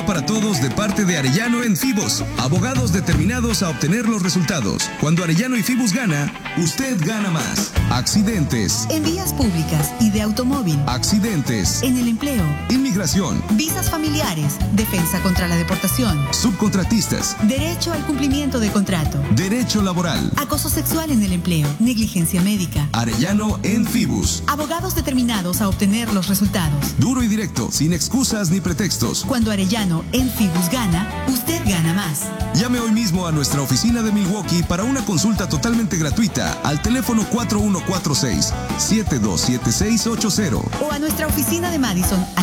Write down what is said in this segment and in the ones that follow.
para todos de parte de Arellano en Fibus, abogados determinados a obtener los resultados. Cuando Arellano y Fibus gana, usted gana más. Accidentes. En vías públicas y de automóvil. Accidentes. En el empleo. Inmigración. Visas familiares. Defensa contra la deportación. Subcontratistas. Derecho al cumplimiento de contrato. Derecho laboral. Acoso sexual en el empleo. Negligencia médica. Arellano en Fibus. Abogados determinados a obtener los resultados. Duro y directo, sin excusas ni pretextos. Cuando Arellano en Fibus gana, usted gana más. Llame hoy mismo a nuestra oficina de Milwaukee para una consulta totalmente gratuita al teléfono 4146-727680. O a nuestra oficina de Madison al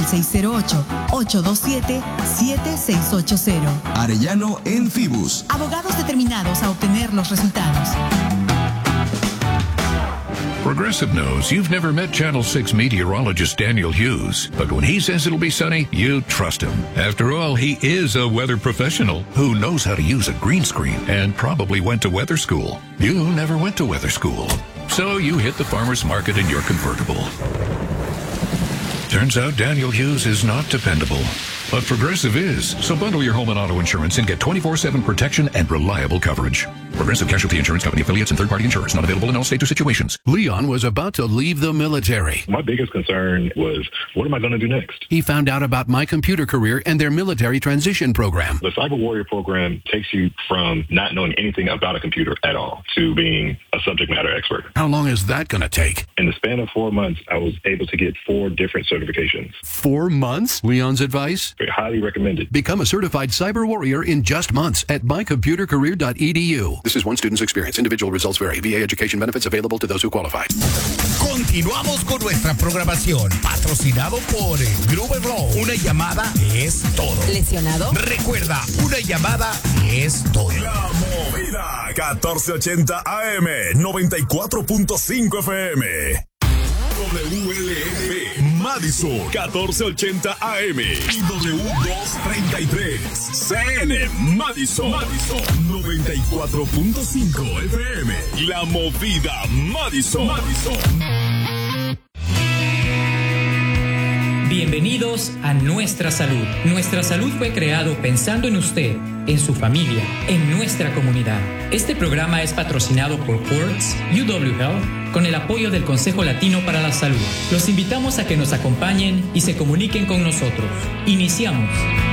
608-827-7680. Arellano en Fibus. Abogados determinados a obtener los resultados. Progressive knows you've never met Channel 6 meteorologist Daniel Hughes, but when he says it'll be sunny, you trust him. After all, he is a weather professional who knows how to use a green screen and probably went to weather school. You never went to weather school, so you hit the farmer's market in your convertible. Turns out Daniel Hughes is not dependable, but Progressive is. So bundle your home and auto insurance and get 24/7 protection and reliable coverage. Progressive Casualty Insurance Company affiliates and third-party insurers, not available in all states or situations. Leon was about to leave the military. My biggest concern was, what am I going to do next? He found out about My Computer Career and their military transition program. The Cyber Warrior program takes you from not knowing anything about a computer at all to being a subject matter expert. How long is that going to take? In the span of 4 months, I was able to get 4 different certifications. 4 months? Leon's advice? Highly recommended. Become a certified cyber warrior in just months at mycomputercareer.edu. This is one student's experience. Individual results vary. VA education benefits available to those who qualify. Continuamos con nuestra programación, patrocinado por Gruber Law. Una llamada es todo. ¿Lesionado? Recuerda, una llamada es todo. La Movida 1480 AM, 94.5 FM. WLF Madison 1480 AM y W233 CN Madison 94.5 FM. La Movida Madison. Bienvenidos a Nuestra Salud. Nuestra Salud fue creado pensando en usted, en su familia, en nuestra comunidad. Este programa es patrocinado por Quartz, UW Health, con el apoyo del Consejo Latino para la Salud. Los invitamos a que nos acompañen y se comuniquen con nosotros. Iniciamos.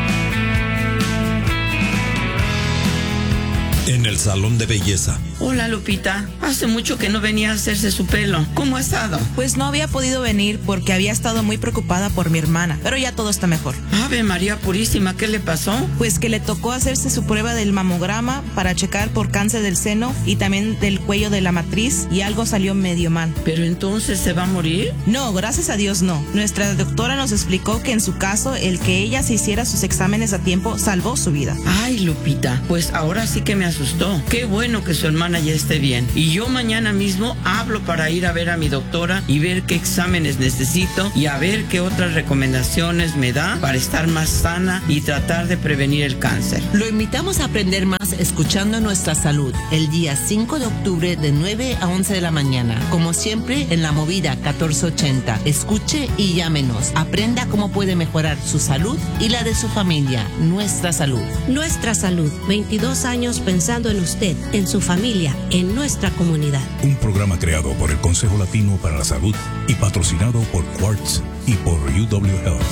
En el salón de belleza. Hola, Lupita. Hace mucho que no venía a hacerse su pelo. ¿Cómo ha estado? Pues no había podido venir porque había estado muy preocupada por mi hermana, pero ya todo está mejor. Ave María Purísima, ¿qué le pasó? Pues que le tocó hacerse su prueba del mamograma para checar por cáncer del seno y también del cuello de la matriz y algo salió medio mal. ¿Pero entonces se va a morir? No, gracias a Dios no. Nuestra doctora nos explicó que en su caso el que ella se hiciera sus exámenes a tiempo salvó su vida. Ay, Lupita, pues ahora sí que me asustó. Qué bueno que su hermana ya esté bien. Y yo mañana mismo hablo para ir a ver a mi doctora y ver qué exámenes necesito y a ver qué otras recomendaciones me da para estar más sana y tratar de prevenir el cáncer. Lo invitamos a aprender más escuchando Nuestra Salud el día 5 de octubre de 9 a 11 de la mañana. Como siempre en La Movida 1480. Escuche y llámenos. Aprenda cómo puede mejorar su salud y la de su familia. Nuestra Salud. Nuestra Salud. 22 años pensando en usted, en su familia, en nuestra comunidad. Un programa creado por el Consejo Latino para la Salud y patrocinado por Quartz y por UW Health.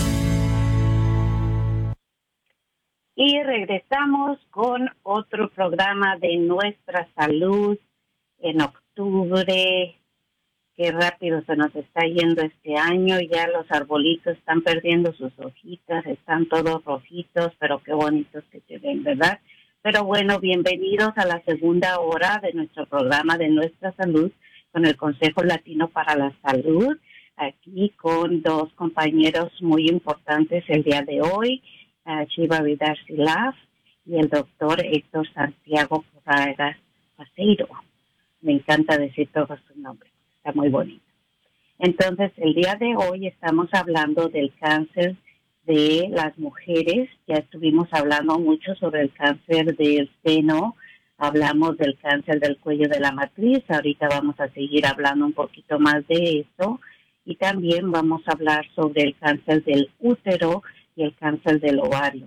Y regresamos con otro programa de Nuestra Salud en octubre. Qué rápido se nos está yendo este año. Ya los arbolitos están perdiendo sus hojitas, están todos rojitos, pero qué bonitos que se ven, ¿verdad? Pero bueno, bienvenidos a la segunda hora de nuestro programa de Nuestra Salud con el Consejo Latino para la Salud, aquí con dos compañeros muy importantes el día de hoy, Shiva Vidar Silaf y el doctor Héctor Santiago Porraga Paseiro. Me encanta decir todos sus nombres, está muy bonito. Entonces, el día de hoy estamos hablando del cáncer de las mujeres. Ya estuvimos hablando mucho sobre el cáncer del seno, hablamos del cáncer del cuello de la matriz, ahorita vamos a seguir hablando un poquito más de eso, y también vamos a hablar sobre el cáncer del útero y el cáncer del ovario.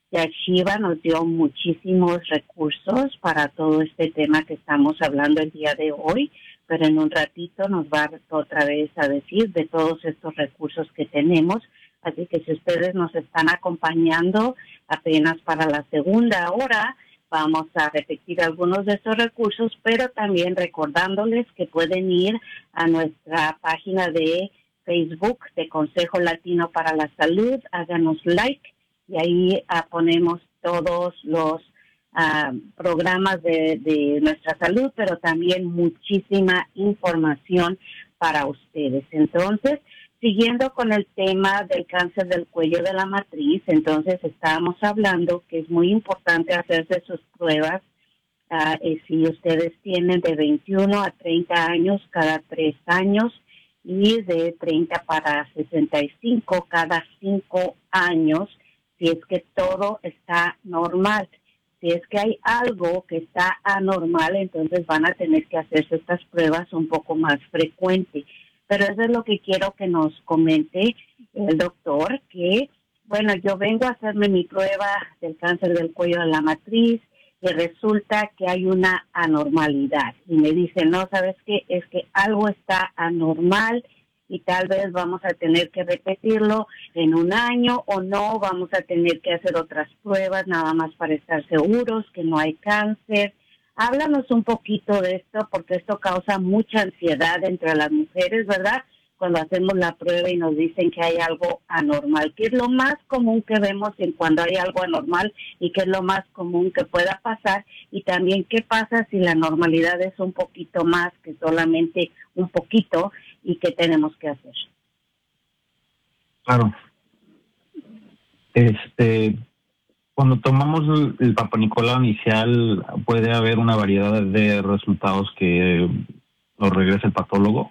Yashiva nos dio muchísimos recursos para todo este tema que estamos hablando el día de hoy, pero en un ratito nos va otra vez a decir de todos estos recursos que tenemos. Así que si ustedes nos están acompañando apenas para la segunda hora, vamos a repetir algunos de estos recursos, pero también recordándoles que pueden ir a nuestra página de Facebook de Consejo Latino para la Salud, háganos like y ahí ponemos todos los programas de nuestra salud, pero también muchísima información para ustedes. Entonces, siguiendo con el tema del cáncer del cuello de la matriz, entonces estábamos hablando que es muy importante hacerse sus pruebas. Si ustedes tienen de 21 a 30 años cada 3 años y de 30 para 65 cada 5 años, si es que todo está normal. Si es que hay algo que está anormal, entonces van a tener que hacerse estas pruebas un poco más frecuente. Pero eso es lo que quiero que nos comente el doctor, que, bueno, yo vengo a hacerme mi prueba del cáncer del cuello de la matriz y resulta que hay una anormalidad. Y me dicen, no, ¿sabes qué? Es que algo está anormal y tal vez vamos a tener que repetirlo en un año o no, vamos a tener que hacer otras pruebas nada más para estar seguros que no hay cáncer. Háblanos un poquito de esto, porque esto causa mucha ansiedad entre las mujeres, ¿verdad? Cuando hacemos la prueba y nos dicen que hay algo anormal. ¿Qué es lo más común que vemos en cuando hay algo anormal y qué es lo más común que pueda pasar? Y también, ¿qué pasa si la normalidad es un poquito más que solamente un poquito y qué tenemos que hacer? Claro. Cuando tomamos el Papa Nicolau inicial, puede haber una variedad de resultados que nos regresa el patólogo.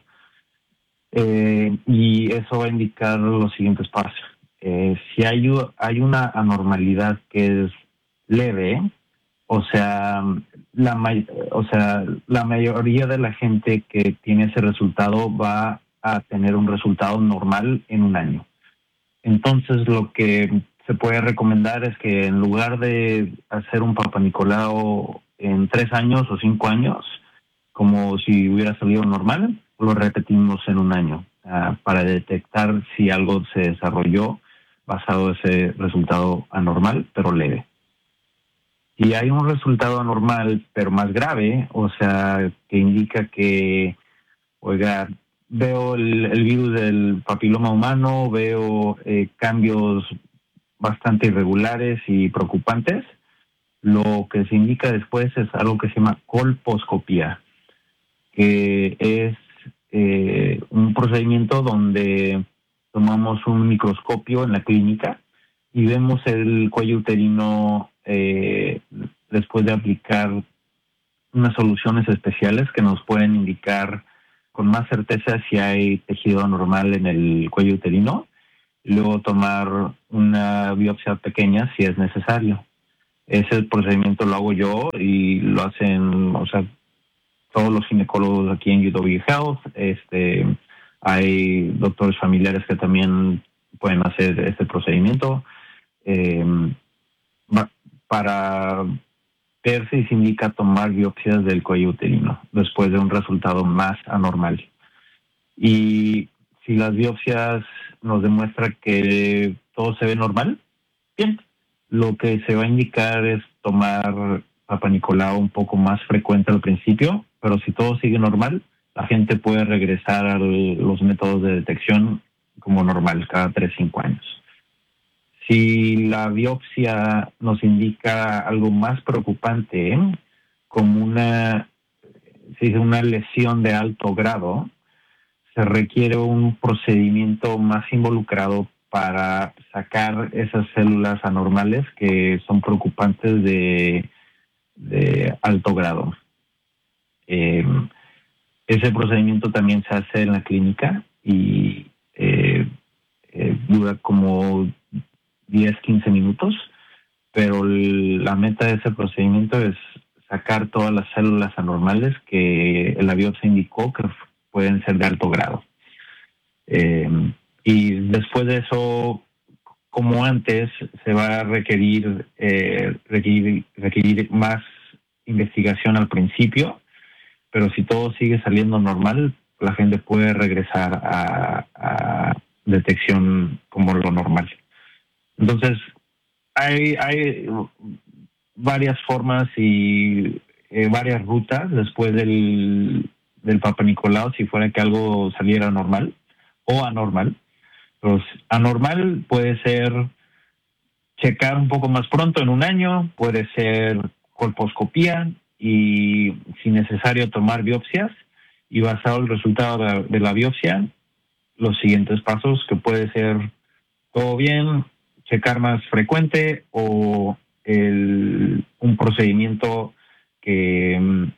Y eso va a indicar los siguientes pasos. Si hay una anormalidad que es leve, o sea, la mayoría de la gente que tiene ese resultado va a tener un resultado normal en un año. Entonces, lo que se puede recomendar es que en lugar de hacer un Papa Nicolau en 3 años o 5 años, como si hubiera salido normal, lo repetimos en un año para detectar si algo se desarrolló basado en ese resultado anormal, pero leve. Si hay un resultado anormal, pero más grave, o sea, que indica que, oiga, veo el virus del papiloma humano, veo cambios bastante irregulares y preocupantes, lo que se indica después es algo que se llama colposcopía, que es un procedimiento donde tomamos un microscopio en la clínica y vemos el cuello uterino después de aplicar unas soluciones especiales que nos pueden indicar con más certeza si hay tejido anormal en el cuello uterino, y luego tomar una biopsia pequeña si es necesario. Ese procedimiento lo hago yo y lo hacen, o sea, todos los ginecólogos aquí en UW Health. Hay doctores familiares que también pueden hacer este procedimiento para ver si se indica tomar biopsias del cuello uterino después de un resultado más anormal. Y si las biopsias nos demuestran que todo se ve normal, bien. Lo que se va a indicar es tomar Papa Nicolau un poco más frecuente al principio, pero si todo sigue normal, la gente puede regresar a los métodos de detección como normal, cada 3-5 años. Si la biopsia nos indica algo más preocupante, como una lesión de alto grado, se requiere un procedimiento más involucrado para sacar esas células anormales que son preocupantes de alto grado. Ese procedimiento también se hace en la clínica y dura como 10-15 minutos, pero la meta de ese procedimiento es sacar todas las células anormales que la biopsia indicó que pueden ser de alto grado. Y después de eso, como antes, se va a requerir más investigación al principio, pero si todo sigue saliendo normal, la gente puede regresar a detección como lo normal. Entonces, hay varias formas y varias rutas después del Papa Nicolau, si fuera que algo saliera normal o anormal. Pues anormal puede ser checar un poco más pronto en un año, puede ser colposcopía y si necesario tomar biopsias, y basado en el resultado de la biopsia, los siguientes pasos que puede ser todo bien, checar más frecuente o un procedimiento que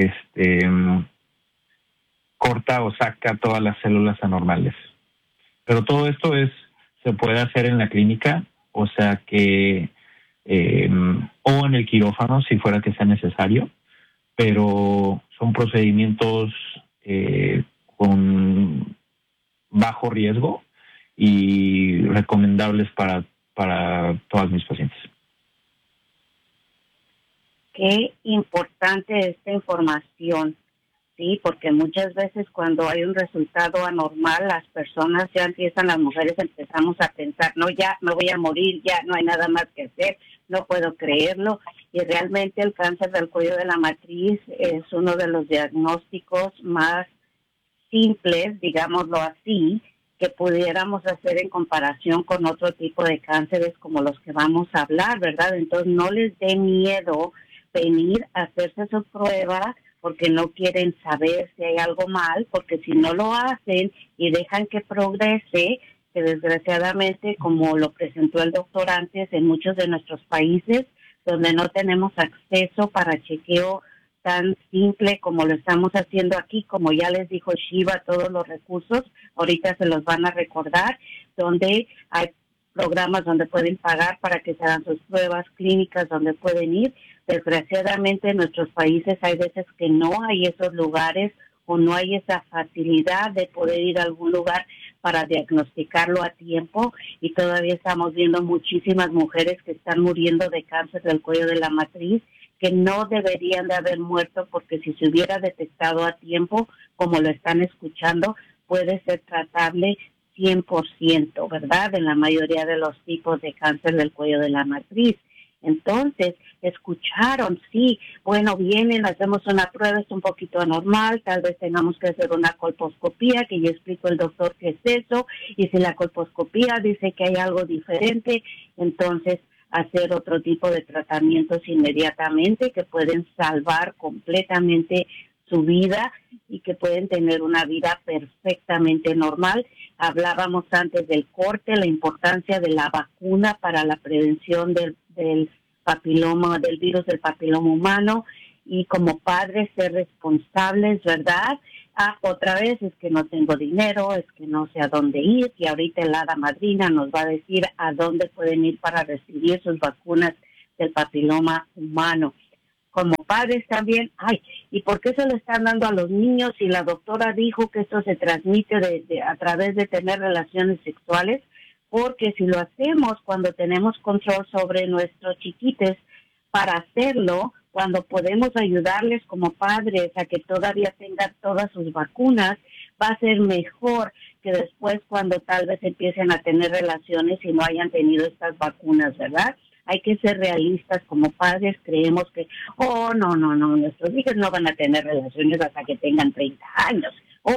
corta o saca todas las células anormales. Pero todo esto se puede hacer en la clínica, o sea que o en el quirófano si fuera que sea necesario, pero son procedimientos con bajo riesgo y recomendables para todas mis pacientes. Qué importante esta información, sí, porque muchas veces cuando hay un resultado anormal, las personas ya empiezan, las mujeres empezamos a pensar, no, ya me voy a morir, ya no hay nada más que hacer, no puedo creerlo, y realmente el cáncer del cuello de la matriz es uno de los diagnósticos más simples, digámoslo así, que pudiéramos hacer en comparación con otro tipo de cánceres como los que vamos a hablar, ¿verdad? Entonces no les dé miedo venir a hacerse su prueba porque no quieren saber si hay algo mal, porque si no lo hacen y dejan que progrese, que desgraciadamente, como lo presentó el doctor antes, en muchos de nuestros países donde no tenemos acceso para chequeo tan simple como lo estamos haciendo aquí, como ya les dijo Shiva, todos los recursos, ahorita se los van a recordar, donde hay programas donde pueden pagar para que se hagan sus pruebas clínicas, donde pueden ir. Desgraciadamente en nuestros países hay veces que no hay esos lugares o no hay esa facilidad de poder ir a algún lugar para diagnosticarlo a tiempo, y todavía estamos viendo muchísimas mujeres que están muriendo de cáncer del cuello de la matriz, que no deberían de haber muerto, porque si se hubiera detectado a tiempo, como lo están escuchando, puede ser tratable 100%, ¿verdad? En la mayoría de los tipos de cáncer del cuello de la matriz. Entonces, escucharon, sí, bueno, vienen, hacemos una prueba, es un poquito anormal, tal vez tengamos que hacer una colposcopía, que ya explicó el doctor qué es eso, y si la colposcopía dice que hay algo diferente, entonces hacer otro tipo de tratamientos inmediatamente que pueden salvar completamente su vida y que pueden tener una vida perfectamente normal. Hablábamos antes del corte, la importancia de la vacuna para la prevención del papiloma, del virus del papiloma humano, y como padres ser responsables, ¿verdad? Otra vez es que no tengo dinero, es que no sé a dónde ir, y ahorita el hada madrina nos va a decir a dónde pueden ir para recibir sus vacunas del papiloma humano. Como padres también, ¿y por qué se lo están dando a los niños si la doctora dijo que esto se transmite a través de tener relaciones sexuales? Porque si lo hacemos cuando tenemos control sobre nuestros chiquites, para hacerlo, cuando podemos ayudarles como padres a que todavía tengan todas sus vacunas, va a ser mejor que después cuando tal vez empiecen a tener relaciones y no hayan tenido estas vacunas, ¿verdad? Hay que ser realistas como padres, creemos que, no, nuestros hijos no van a tener relaciones hasta que tengan 30 años.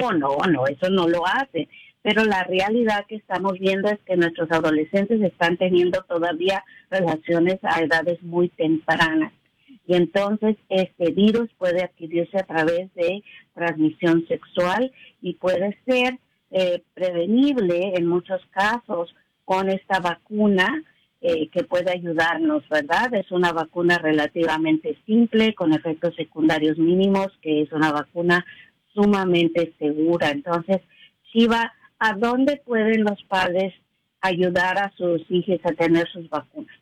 No, eso no lo hacen. Pero la realidad que estamos viendo es que nuestros adolescentes están teniendo todavía relaciones a edades muy tempranas. Y entonces este virus puede adquirirse a través de transmisión sexual y puede ser prevenible en muchos casos con esta vacuna que puede ayudarnos, ¿verdad? Es una vacuna relativamente simple, con efectos secundarios mínimos, que es una vacuna sumamente segura. Entonces, Shiva, ¿a dónde pueden los padres ayudar a sus hijos a tener sus vacunas?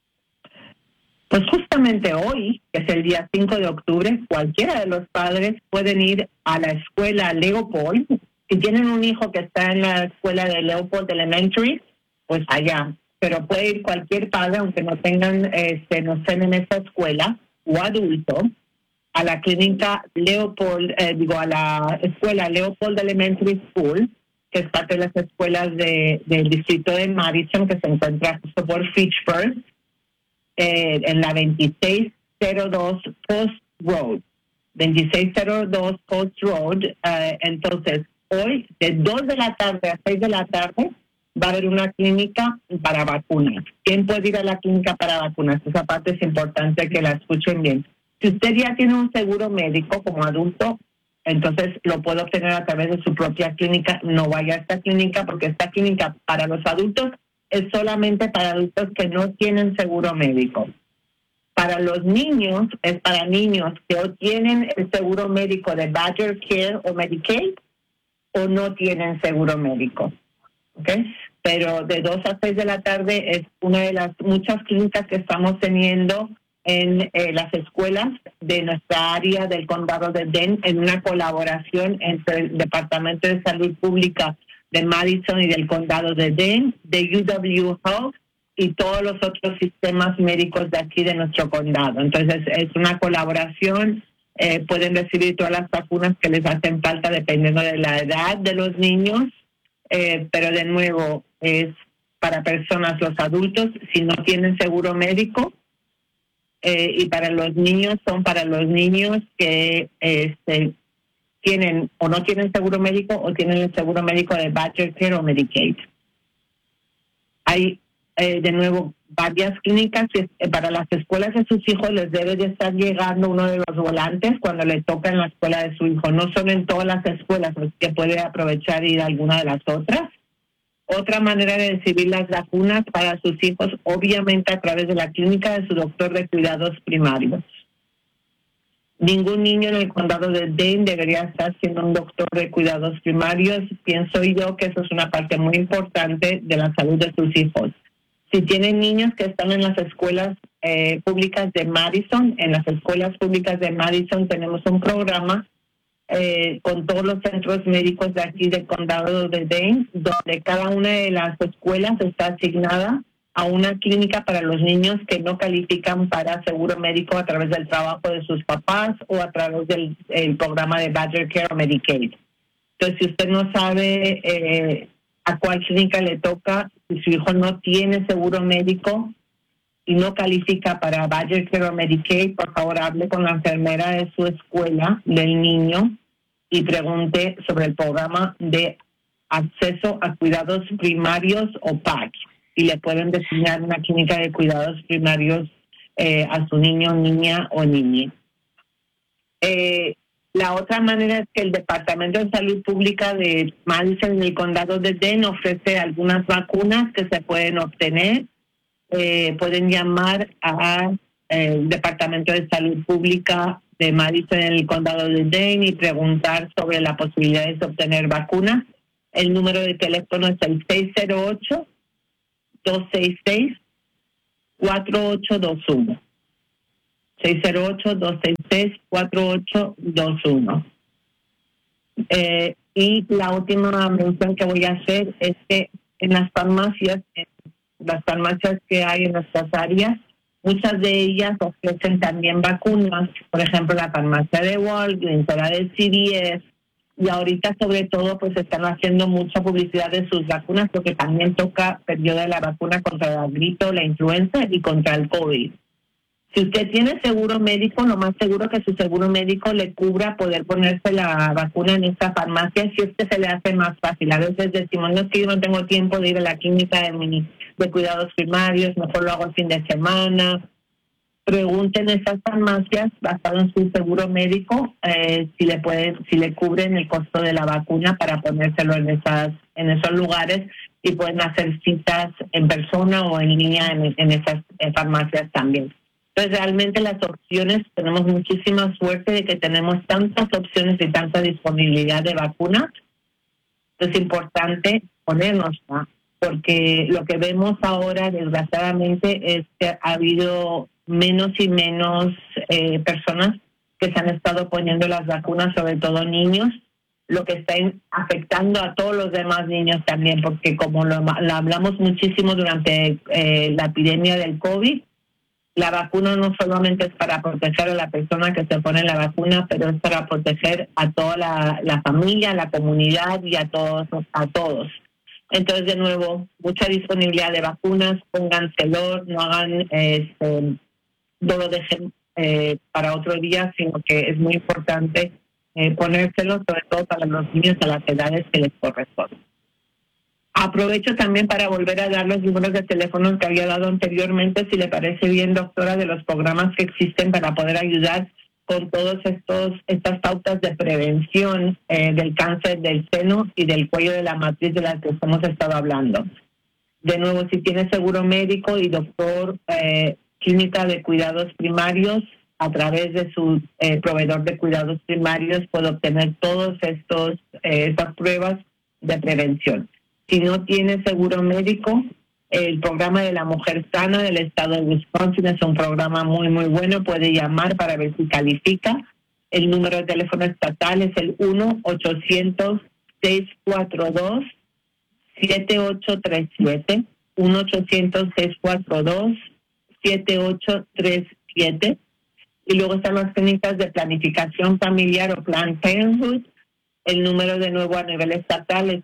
Pues justamente hoy, que es el día 5 de octubre, cualquiera de los padres pueden ir a la escuela Leopold. Si tienen un hijo que está en la escuela de Leopold Elementary, pues allá pero puede ir cualquier padre, aunque no tengan, no estén en esa escuela, o adulto, a la clínica Leopold, a la escuela Leopold Elementary School, que es parte de las escuelas del distrito de Madison, que se encuentra justo por Fitchburg, en la 2602 Post Road. 2602 Post Road. Entonces, hoy, de 2 de la tarde a 6 de la tarde, va a haber una clínica para vacunas. ¿Quién puede ir a la clínica para vacunas? Esa parte es importante que la escuchen bien. Si usted ya tiene un seguro médico como adulto, entonces lo puede obtener a través de su propia clínica. No vaya a esta clínica, porque esta clínica para los adultos es solamente para adultos que no tienen seguro médico. Para los niños, es para niños que o tienen el seguro médico de Badger Care o Medicaid o no tienen seguro médico. ¿Okay? Pero de 2 a 6 de la tarde es una de las muchas clínicas que estamos teniendo en las escuelas de nuestra área del condado de Dane, en una colaboración entre el Departamento de Salud Pública de Madison y del condado de Dane, de UW Health y todos los otros sistemas médicos de aquí de nuestro condado. Entonces es una colaboración. Pueden recibir todas las vacunas que les hacen falta dependiendo de la edad de los niños, pero de nuevo es para personas, los adultos, si no tienen seguro médico, y para los niños son para los niños que tienen o no tienen seguro médico o tienen el seguro médico de Badger Care o Medicaid. Hay de nuevo varias clínicas. Para las escuelas de sus hijos les debe de estar llegando uno de los volantes cuando le toca en la escuela de su hijo. No son en todas las escuelas, así que puede aprovechar y ir a alguna de las otras. Otra manera de recibir las vacunas para sus hijos, obviamente a través de la clínica de su doctor de cuidados primarios. Ningún niño en el condado de Dane debería estar siendo un doctor de cuidados primarios. Pienso yo que eso es una parte muy importante de la salud de sus hijos. Si tienen niños que están en las escuelas públicas de Madison, en las escuelas públicas de Madison tenemos un programa con todos los centros médicos de aquí del condado de Dane, donde cada una de las escuelas está asignada a una clínica para los niños que no califican para seguro médico a través del trabajo de sus papás o a través del programa de Badger Care o Medicaid. Entonces, si usted no sabe a cuál clínica le toca, si su hijo no tiene seguro médico y no califica para Badger Care o Medicaid, por favor hable con la enfermera de su escuela, del niño, y pregunte sobre el programa de acceso a cuidados primarios o PAC, y le pueden designar una clínica de cuidados primarios a su niño, niña o niña. La otra manera es que el Departamento de Salud Pública de Madison en el condado de Dane ofrece algunas vacunas que se pueden obtener. Pueden llamar al Departamento de Salud Pública de Madison en el condado de Dane y preguntar sobre la posibilidad de obtener vacunas. El número de teléfono es el 608-266-4821. 608-266-4821. Y la última mención que voy a hacer es que en las farmacias que hay en nuestras áreas, muchas de ellas ofrecen también vacunas. Por ejemplo, la farmacia de Walgreens, la de CVS, y ahorita sobre todo pues están haciendo mucha publicidad de sus vacunas, porque también toca periodo de la vacuna contra la gripe, la influenza y contra el COVID. Si usted tiene seguro médico, lo más seguro que su seguro médico le cubra poder ponerse la vacuna en esta farmacia, si es que se le hace más fácil. A veces decimos, no es que yo no tengo tiempo de ir a la clínica de cuidados primarios, mejor lo hago el fin de semana. Pregunten a esas farmacias, basado en su seguro médico, si le cubren el costo de la vacuna para ponérselo en esos lugares, y pueden hacer citas en persona o en línea en esas farmacias también. Entonces, realmente las opciones, tenemos muchísima suerte de que tenemos tantas opciones y tanta disponibilidad de vacunas. Es importante ponernosla, porque lo que vemos ahora, desgraciadamente, es que ha habido menos y menos personas que se han estado poniendo las vacunas, sobre todo niños. lo que está afectando a todos los demás niños también, porque como lo hablamos muchísimo durante la epidemia del COVID, la vacuna no solamente es para proteger a la persona que se pone la vacuna, pero es para proteger a toda la familia, la comunidad y a todos. Entonces, de nuevo, mucha disponibilidad de vacunas, pónganselo, no hagan, no lo dejen para otro día, sino que es muy importante ponérselo, sobre todo para los niños a las edades que les corresponden. Aprovecho también para volver a dar los números de teléfono que había dado anteriormente, si le parece bien, doctora, de los programas que existen para poder ayudar con todas estas pautas de prevención del cáncer del seno y del cuello de la matriz de las que hemos estado hablando. De nuevo, si tiene seguro médico y doctor clínica de cuidados primarios, a través de su proveedor de cuidados primarios puede obtener todas estas pruebas de prevención. Si no tiene seguro médico, el programa de la Mujer Sana del estado de Wisconsin es un programa muy, muy bueno. Puede llamar para ver si califica. El número de teléfono estatal es el 1-800-642-7837. 1-800-642-7837. Y luego están las clínicas de planificación familiar o Planned Parenthood. El número de nuevo a nivel estatal es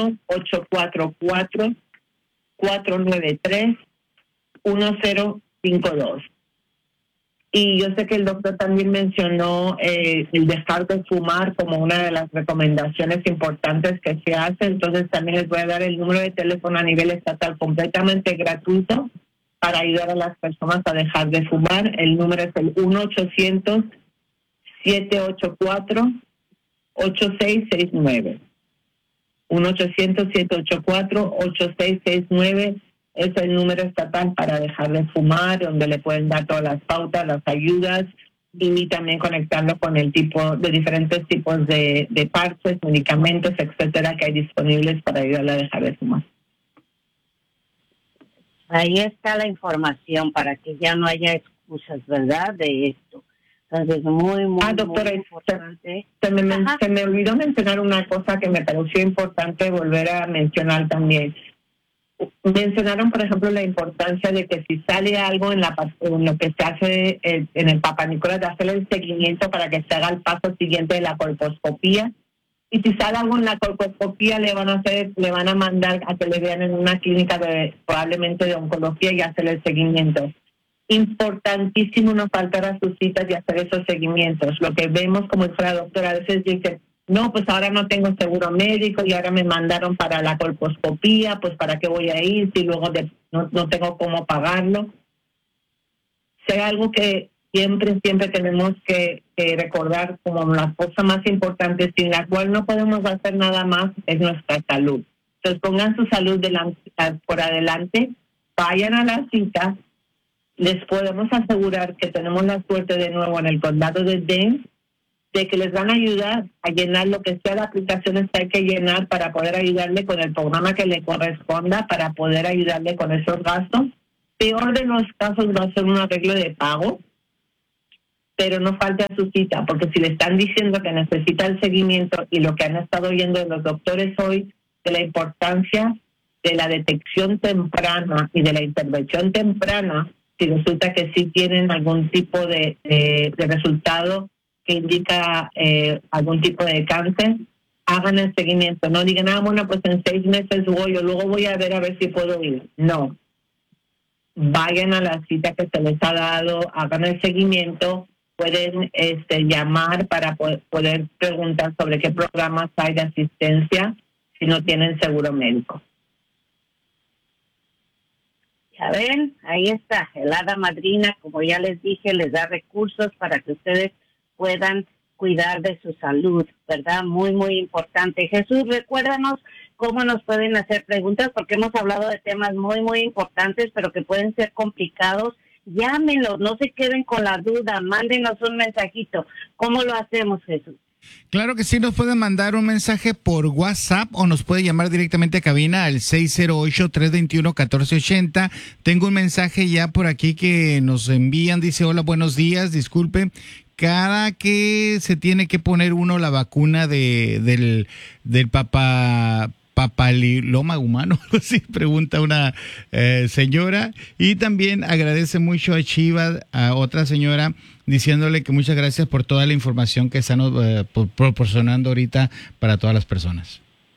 1-844-493-1052. Y yo sé que el doctor también mencionó el dejar de fumar como una de las recomendaciones importantes que se hace. Entonces también les voy a dar el número de teléfono a nivel estatal completamente gratuito para ayudar a las personas a dejar de fumar. El número es el 1-800-784-8669. 1-800-784-8669 es el número estatal para dejar de fumar, donde le pueden dar todas las pautas, las ayudas, y también conectarlo con el tipo de diferentes tipos de parches, medicamentos, etcétera, que hay disponibles para ayudarle a dejar de fumar. Ahí está la información para que ya no haya excusas, ¿verdad?, de esto. Entonces, muy doctora, muy importante. Se me olvidó mencionar una cosa que me pareció importante volver a mencionar también. Mencionaron, por ejemplo, la importancia de que si sale algo en lo que se hace en el Papá Nicolás, de hacerle el seguimiento para que se haga el paso siguiente de la colposcopía. Y si sale algo en la colposcopía, le van a mandar a que le vean en una clínica probablemente de oncología y hacerle el seguimiento. Importantísimo no faltar a sus citas y hacer esos seguimientos. Lo que vemos, como dice la doctora, a veces dice, no, pues ahora no tengo seguro médico y ahora me mandaron para la colposcopía, pues ¿para qué voy a ir si luego no tengo cómo pagarlo? Sea algo que siempre tenemos que recordar como la cosa más importante, sin la cual no podemos hacer nada más, es nuestra salud. Entonces pongan su salud por adelante, vayan a la cita. Les podemos asegurar que tenemos la suerte de nuevo en el condado de Dane de que les van a ayudar a llenar lo que sea de aplicaciones que hay que llenar para poder ayudarle con el programa que le corresponda, para poder ayudarle con esos gastos. Peor de los casos va a ser un arreglo de pago, pero no falte a su cita, porque si le están diciendo que necesita el seguimiento y lo que han estado oyendo de los doctores hoy, de la importancia de la detección temprana y de la intervención temprana, si resulta que sí tienen algún tipo de resultado que indica algún tipo de cáncer, hagan el seguimiento. No digan, bueno, pues en 6 meses voy, o luego voy a ver si puedo ir. No. Vayan a la cita que se les ha dado, hagan el seguimiento, pueden llamar para poder preguntar sobre qué programas hay de asistencia si no tienen seguro médico. Ya ven, ahí está, el Hada Madrina, como ya les dije, les da recursos para que ustedes puedan cuidar de su salud, ¿verdad? Muy, muy importante. Jesús, recuérdanos cómo nos pueden hacer preguntas, porque hemos hablado de temas muy, muy importantes, pero que pueden ser complicados. Llámenlos, no se queden con la duda, mándenos un mensajito. ¿Cómo lo hacemos, Jesús? Claro que sí, nos pueden mandar un mensaje por WhatsApp o nos puede llamar directamente a cabina al 608-321-1480. Tengo un mensaje ya por aquí que nos envían, dice, hola, buenos días, disculpe, cada que se tiene que poner uno la vacuna del papiloma humano, así pregunta una señora. Y también agradece mucho a Shiva, a otra señora, diciéndole que muchas gracias por toda la información que están proporcionando ahorita para todas las personas.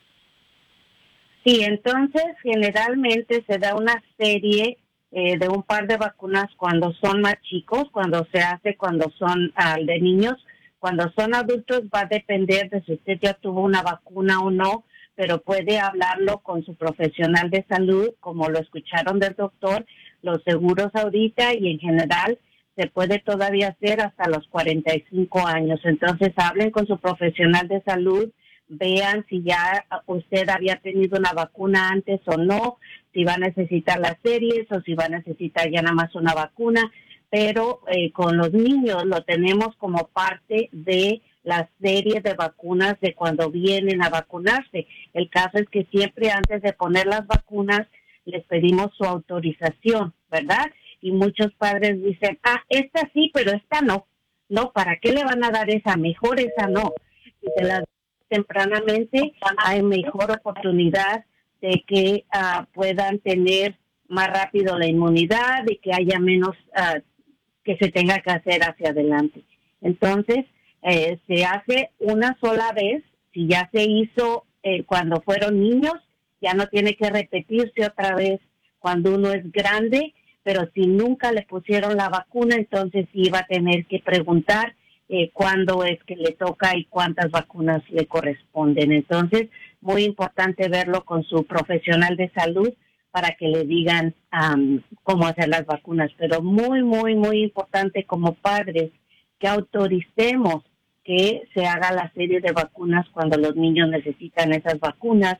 Sí, entonces generalmente se da una serie de un par de vacunas cuando son más chicos, cuando son de niños. Cuando son adultos va a depender de si usted ya tuvo una vacuna o no, pero puede hablarlo con su profesional de salud, como lo escucharon del doctor. Los seguros ahorita y en general se puede todavía hacer hasta los 45 años. Entonces hablen con su profesional de salud, vean si ya usted había tenido una vacuna antes o no, si va a necesitar las series o si va a necesitar ya nada más una vacuna. Pero con los niños lo tenemos como parte de la serie de vacunas de cuando vienen a vacunarse. El caso es que siempre antes de poner las vacunas les pedimos su autorización, ¿verdad? Y muchos padres dicen, esta sí, pero esta no. No, ¿para qué le van a dar esa? Mejor esa no. Si se las tempranamente hay mejor oportunidad de que puedan tener más rápido la inmunidad y que haya menos que se tenga que hacer hacia adelante. Entonces, se hace una sola vez. Si ya se hizo cuando fueron niños, ya no tiene que repetirse otra vez cuando uno es grande, pero si nunca le pusieron la vacuna, entonces sí va a tener que preguntar cuándo es que le toca y cuántas vacunas le corresponden. Entonces, muy importante verlo con su profesional de salud para que le digan cómo hacer las vacunas. Pero muy, muy, muy importante como padres que autoricemos que se haga la serie de vacunas cuando los niños necesitan esas vacunas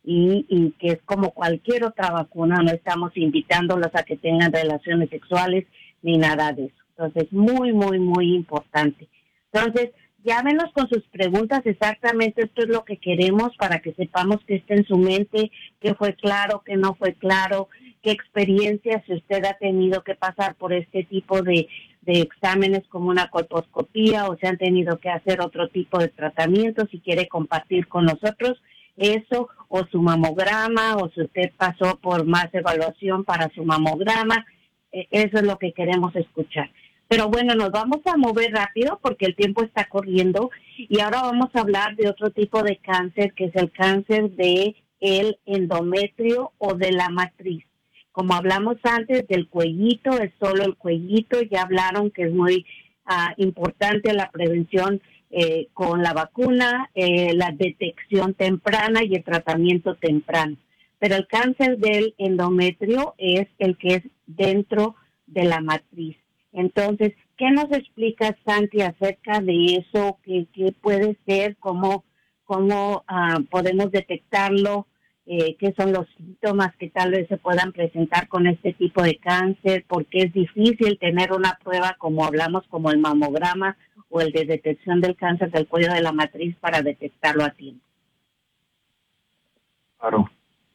y que es como cualquier otra vacuna, no estamos invitándolos a que tengan relaciones sexuales ni nada de eso. Entonces, muy, muy, muy importante. Entonces, llámenos con sus preguntas, exactamente esto es lo que queremos para que sepamos qué está en su mente, qué fue claro, qué no fue claro, qué experiencias si usted ha tenido que pasar por este tipo de exámenes como una colposcopía o se han tenido que hacer otro tipo de tratamiento, si quiere compartir con nosotros eso o su mamograma o si usted pasó por más evaluación para su mamograma, eso es lo que queremos escuchar. Pero bueno, nos vamos a mover rápido porque el tiempo está corriendo y ahora vamos a hablar de otro tipo de cáncer que es el cáncer de el endometrio o de la matriz. Como hablamos antes del cuellito, es solo el cuellito, ya hablaron que es muy importante la prevención con la vacuna, la detección temprana y el tratamiento temprano. Pero el cáncer del endometrio es el que es dentro de la matriz. Entonces, ¿qué nos explica Santi acerca de eso? ¿Qué puede ser? ¿Cómo podemos detectarlo? ¿Qué son los síntomas que tal vez se puedan presentar con este tipo de cáncer? Porque es difícil tener una prueba como hablamos, como el mamograma o el de detección del cáncer del cuello de la matriz para detectarlo a tiempo. Claro.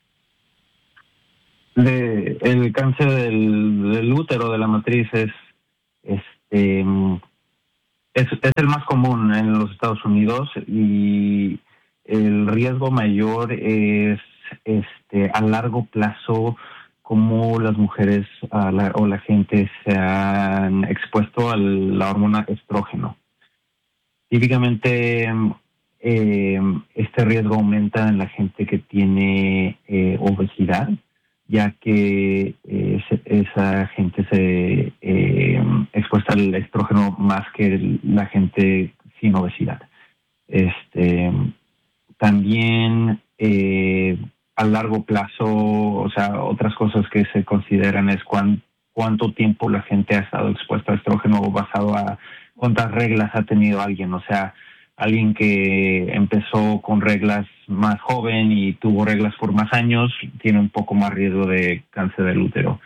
El cáncer del útero de la matriz es el más común en los Estados Unidos y el riesgo mayor es a largo plazo cómo las mujeres o la gente se han expuesto a la hormona estrógeno. Típicamente este riesgo aumenta en la gente que tiene obesidad, ya que esa gente se expuesta al estrógeno más que la gente sin obesidad. También a largo plazo, o sea, otras cosas que se consideran es cuánto tiempo la gente ha estado expuesta a estrógeno basado a cuántas reglas ha tenido alguien. O sea, alguien que empezó con reglas más joven y tuvo reglas por más años tiene un poco más riesgo de cáncer del útero.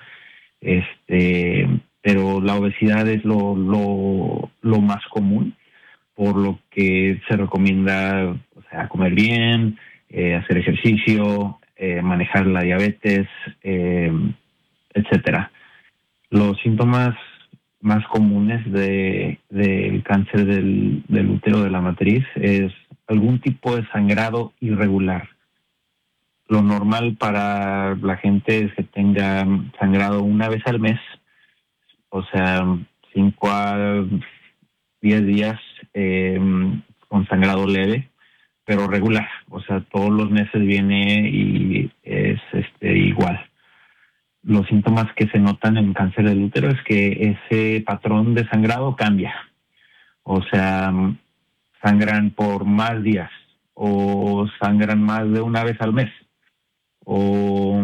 Pero la obesidad es lo más común, por lo que se recomienda, o sea, comer bien, hacer ejercicio, manejar la diabetes, etcétera. Los síntomas más comunes del cáncer del útero de la matriz es algún tipo de sangrado irregular. Lo normal para la gente es que tenga sangrado una vez al mes, o sea, 5 a 10 días con sangrado leve, pero regular, o sea, todos los meses viene y es igual. Los síntomas que se notan en cáncer del útero es que ese patrón de sangrado cambia, o sea, sangran por más días o sangran más de una vez al mes o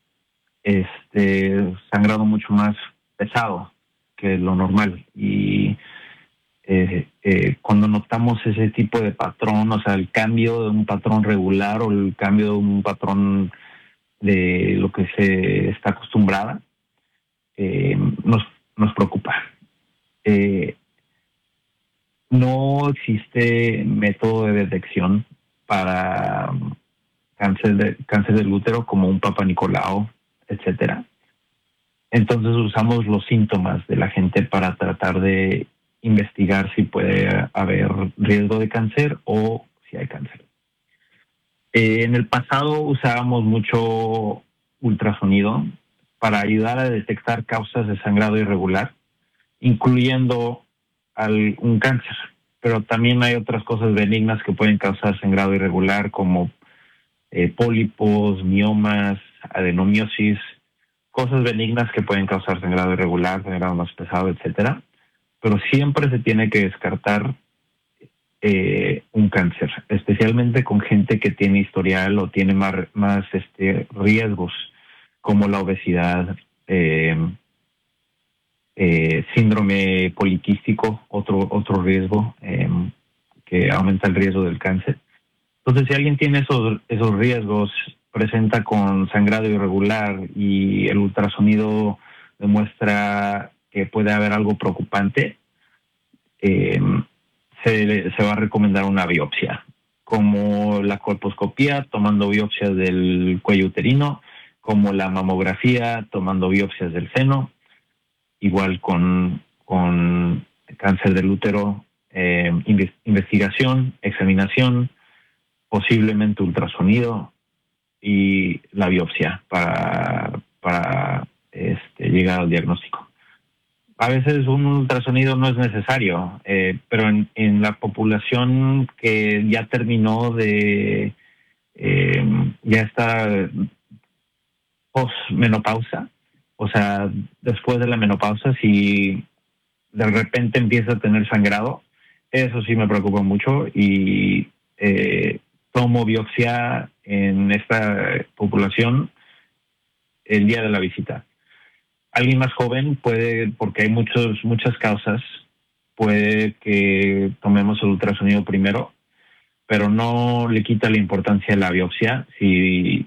sangrado mucho más pesado que lo normal. Y cuando notamos ese tipo de patrón, o sea, el cambio de un patrón regular o el cambio de un patrón de lo que se está acostumbrada, nos preocupa. No existe método de detección para cáncer del útero como un Papa Nicolau, etcétera. Entonces usamos los síntomas de la gente para tratar de investigar si puede haber riesgo de cáncer o si hay cáncer. En el pasado usábamos mucho ultrasonido para ayudar a detectar causas de sangrado irregular, incluyendo un cáncer, pero también hay otras cosas benignas que pueden causar sangrado irregular, como pólipos, miomas, adenomiosis, cosas benignas que pueden causar sangrado irregular, sangrado más pesado, etcétera. Pero siempre se tiene que descartar un cáncer, especialmente con gente que tiene historial o tiene más riesgos, como la obesidad, síndrome poliquístico, otro riesgo que aumenta el riesgo del cáncer. Entonces, si alguien tiene esos riesgos, presenta con sangrado irregular y el ultrasonido demuestra que puede haber algo preocupante, se va a recomendar una biopsia, como la colposcopía, tomando biopsias del cuello uterino, como la mamografía, tomando biopsias del seno, igual con cáncer del útero, investigación, examinación, posiblemente ultrasonido y la biopsia para llegar al diagnóstico. A veces un ultrasonido no es necesario, pero en la población que ya terminó ya está posmenopausa, o sea, después de la menopausa, si de repente empieza a tener sangrado, eso sí me preocupa mucho y tomo biopsia en esta población el día de la visita. Alguien más joven puede, porque hay muchas causas, puede que tomemos el ultrasonido primero, pero no le quita la importancia a la biopsia si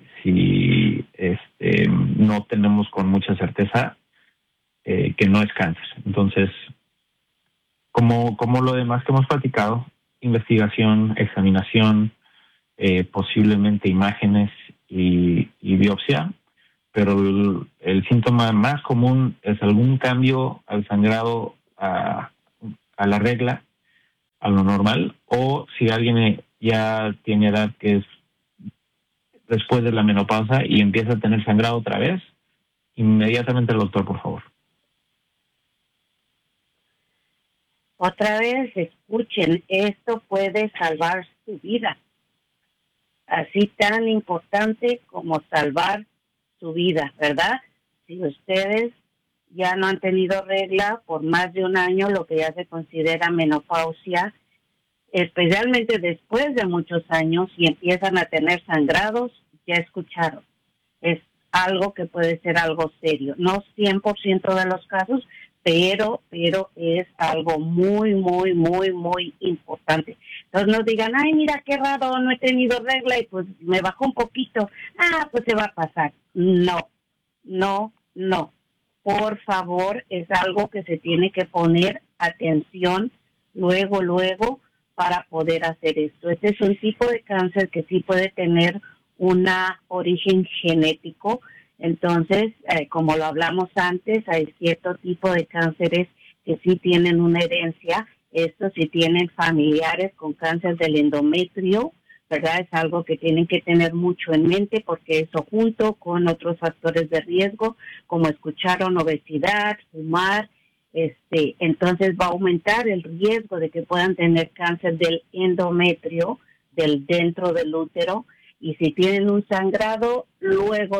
no tenemos con mucha certeza que no es cáncer. Entonces, como lo demás que hemos platicado, investigación, examinación, posiblemente imágenes y biopsia, pero el síntoma más común es algún cambio al sangrado a la regla, a lo normal, o si alguien ya tiene edad que es después de la menopausa y empieza a tener sangrado otra vez, inmediatamente al doctor, por favor. Otra vez, escuchen, esto puede salvar su vida. Así tan importante como salvar su vida, ¿verdad? Si ustedes ya no han tenido regla por más de un año, lo que ya se considera menopausia, especialmente después de muchos años y empiezan a tener sangrados, ya escucharon. Es algo que puede ser algo serio. No 100% de los casos, pero es algo muy, muy, muy, muy importante. Entonces no digan, ay, mira qué raro, no he tenido regla y pues me bajó un poquito. Pues se va a pasar. No. Por favor, es algo que se tiene que poner atención luego para poder hacer esto. Este es un tipo de cáncer que sí puede tener un origen genético. Entonces, como lo hablamos antes, hay cierto tipo de cánceres que sí tienen una herencia. Esto si tienen familiares con cáncer del endometrio, ¿verdad? Es algo que tienen que tener mucho en mente porque eso junto con otros factores de riesgo, como escucharon, obesidad, fumar, entonces va a aumentar el riesgo de que puedan tener cáncer del endometrio, del dentro del útero. Y si tienen un sangrado, luego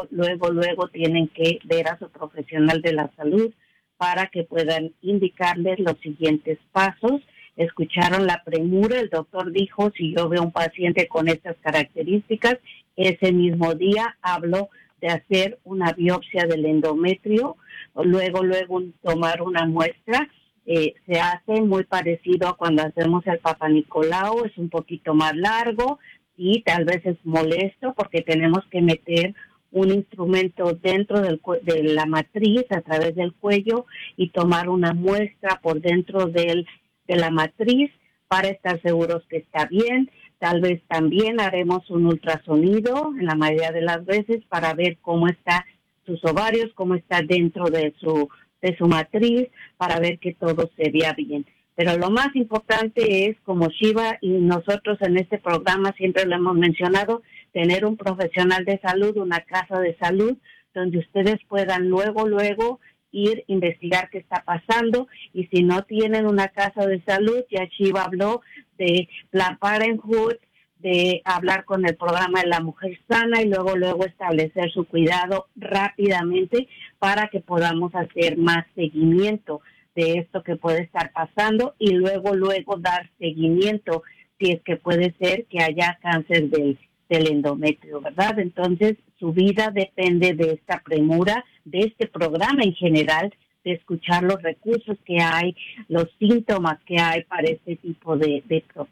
tienen que ver a su profesional de la salud para que puedan indicarles los siguientes pasos. Escucharon la premura, el doctor dijo, si yo veo un paciente con estas características, ese mismo día hablo de hacer una biopsia del endometrio, luego tomar una muestra. Se hace muy parecido a cuando hacemos el Papa Nicolau, es un poquito más largo y tal vez es molesto porque tenemos que meter un instrumento dentro de la matriz a través del cuello y tomar una muestra por dentro de la matriz para estar seguros que está bien. Tal vez también haremos un ultrasonido en la mayoría de las veces para ver cómo están sus ovarios, cómo está dentro de su matriz, para ver que todo se vea bien. Pero lo más importante es, como Shiva y nosotros en este programa siempre lo hemos mencionado, tener un profesional de salud, una casa de salud, donde ustedes puedan luego ir a investigar qué está pasando. Y si no tienen una casa de salud, ya Shiva habló de Planned Parenthood, de hablar con el programa de la mujer sana y luego establecer su cuidado rápidamente para que podamos hacer más seguimiento de esto que puede estar pasando y luego dar seguimiento si es que puede ser que haya cáncer del endometrio, ¿verdad? Entonces, su vida depende de esta premura, de este programa en general, de escuchar los recursos que hay, los síntomas que hay para este tipo de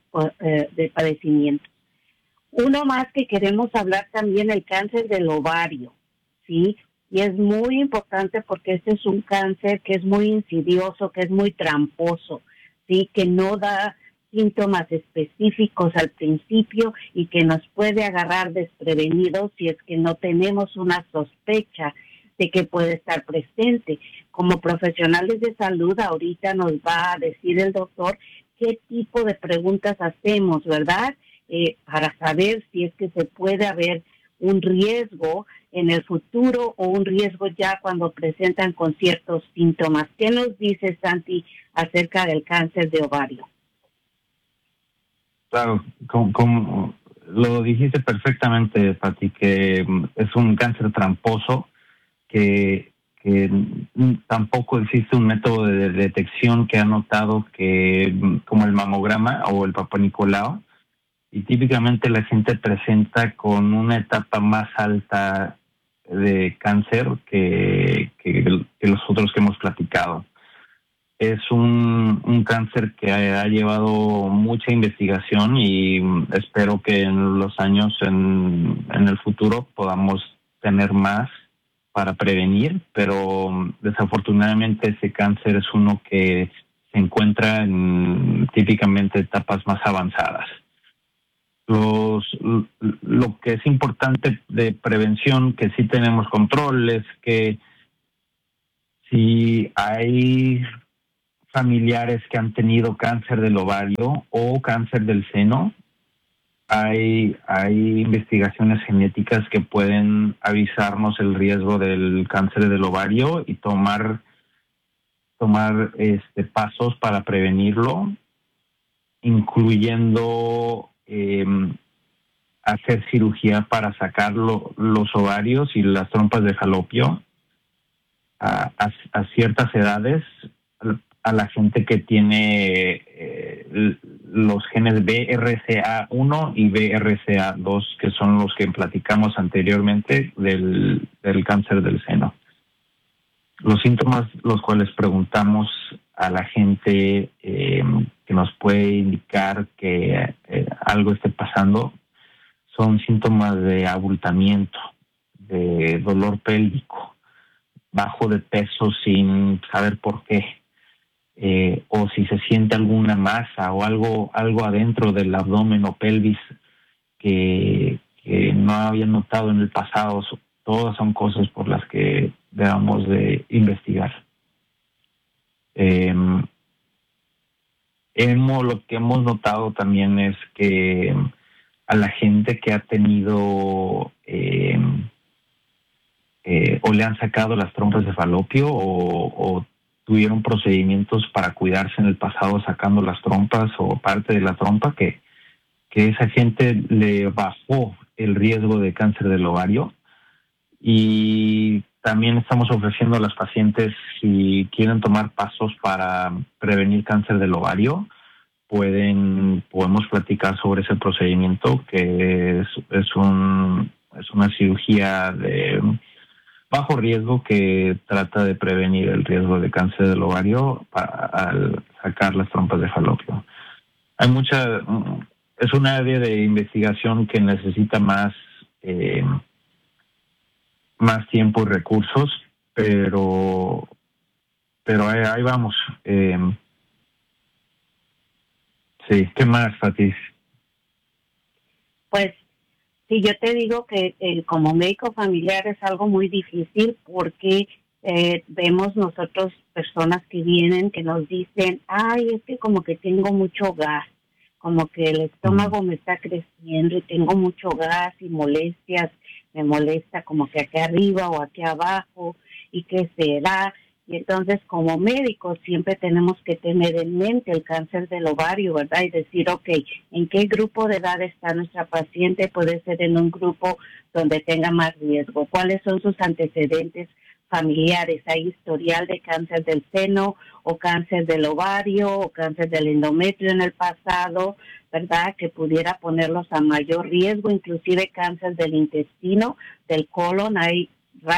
padecimientos. Uno más que queremos hablar también, el cáncer del ovario, ¿sí? Y es muy importante porque este es un cáncer que es muy insidioso, que es muy tramposo, ¿sí? Que no da síntomas específicos al principio y que nos puede agarrar desprevenidos si es que no tenemos una sospecha de que puede estar presente. Como profesionales de salud, ahorita nos va a decir el doctor qué tipo de preguntas hacemos, ¿verdad? Para saber si es que se puede haber un riesgo en el futuro o un riesgo ya cuando presentan con ciertos síntomas. ¿Qué nos dice, Santi, acerca del cáncer de ovario? Claro, como lo dijiste perfectamente, Pati, que es un cáncer tramposo, que tampoco existe un método de detección que ha notado que, como el mamograma o el Papa Nicolau, y típicamente la gente presenta con una etapa más alta de cáncer que los otros que hemos platicado. Es un cáncer que ha llevado mucha investigación y espero que en los años, en el futuro, podamos tener más para prevenir, pero desafortunadamente ese cáncer es uno que se encuentra en típicamente etapas más avanzadas. Lo que es importante de prevención, que sí tenemos control, es que si hay familiares que han tenido cáncer del ovario o cáncer del seno, hay investigaciones genéticas que pueden avisarnos el riesgo del cáncer del ovario y tomar pasos para prevenirlo, incluyendo hacer cirugía para sacar los ovarios y las trompas de falopio a ciertas edades. A la gente que tiene los genes BRCA1 y BRCA2, que son los que platicamos anteriormente del cáncer del seno. Los síntomas los cuales preguntamos a la gente que nos puede indicar que algo esté pasando son síntomas de abultamiento, de dolor pélvico, bajo de peso sin saber por qué. O si se siente alguna masa o algo adentro del abdomen o pelvis que no habían notado en el pasado. Todas son cosas por las que debamos de investigar. Lo que hemos notado también es que a la gente que ha tenido o le han sacado las trompas de falopio o tuvieron procedimientos para cuidarse en el pasado sacando las trompas o parte de la trompa, que esa gente le bajó el riesgo de cáncer del ovario. Y también estamos ofreciendo a las pacientes, si quieren tomar pasos para prevenir cáncer del ovario, podemos platicar sobre ese procedimiento, que es una cirugía de bajo riesgo que trata de prevenir el riesgo de cáncer del ovario al sacar las trompas de falopio. Es un área de investigación que necesita más tiempo y recursos, pero ahí vamos. Sí, ¿qué más, Fatis? Pues sí, yo te digo que como médico familiar es algo muy difícil porque vemos nosotros personas que vienen que nos dicen, ay, es que como que tengo mucho gas, como que el estómago me está creciendo y tengo mucho gas y molestias, me molesta como que aquí arriba o aquí abajo, y qué será. Y entonces, como médicos, siempre tenemos que tener en mente el cáncer del ovario, ¿verdad? Y decir, ok, ¿en qué grupo de edad está nuestra paciente? Puede ser en un grupo donde tenga más riesgo. ¿Cuáles son sus antecedentes familiares? ¿Hay historial de cáncer del seno o cáncer del ovario o cáncer del endometrio en el pasado, ¿verdad? Que pudiera ponerlos a mayor riesgo, inclusive cáncer del intestino, del colon. Hay